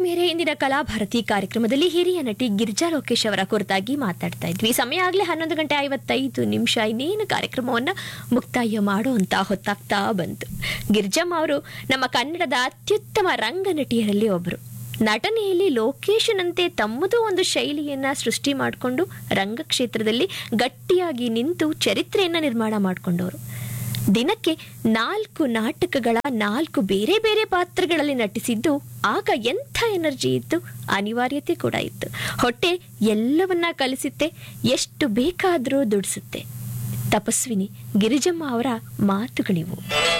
ಆತ್ಮೀಯರೇ, ಇಂದಿನ ಕಲಾಭಾರತಿ ಕಾರ್ಯಕ್ರಮದಲ್ಲಿ ಹಿರಿಯ ನಟಿ ಗಿರಿಜಾ ಲೋಕೇಶ್ ಅವರ ಕುರಿತಾಗಿ ಮಾತಾಡ್ತಾ ಇದ್ವಿ. ಸಮಯ ಆಗಲೇ 11:55. ಇನ್ನೇನು ಕಾರ್ಯಕ್ರಮವನ್ನು ಮುಕ್ತಾಯ ಮಾಡುವಂತ ಹೊತ್ತಾಗ್ತಾ ಬಂತು. ಗಿರಿಜಮ್ಮ ಅವರು ನಮ್ಮ ಕನ್ನಡದ ಅತ್ಯುತ್ತಮ ರಂಗನಟಿಯರಲ್ಲಿ ಒಬ್ಬರು. ನಟನೆಯಲ್ಲಿ ಲೋಕೇಶನಂತೆ ತಮ್ಮದು ಒಂದು ಶೈಲಿಯನ್ನ ಸೃಷ್ಟಿ ಮಾಡಿಕೊಂಡು ರಂಗಕ್ಷೇತ್ರದಲ್ಲಿ ಗಟ್ಟಿಯಾಗಿ ನಿಂತು ಚರಿತ್ರೆಯನ್ನ ನಿರ್ಮಾಣ ಮಾಡಿಕೊಂಡವರು. ದಿನಕ್ಕೆ 4 ನಾಟಕಗಳ 4 ಬೇರೆ ಬೇರೆ ಪಾತ್ರಗಳಲ್ಲಿ ನಟಿಸಿದ್ದು ಆಗ ಎಂಥ ಎನರ್ಜಿ ಇತ್ತು, ಅನಿವಾರ್ಯತೆ ಕೂಡ ಇತ್ತು. ಹೊಟ್ಟೆ ಎಲ್ಲವನ್ನ ಕಲಿಸುತ್ತೆ, ಎಷ್ಟು ಬೇಕಾದರೂ ದುಡಿಸುತ್ತೆ. ತಪಸ್ವಿನಿ ಗಿರಿಜಮ್ಮ ಅವರ ಮಾತುಗಳಿವು.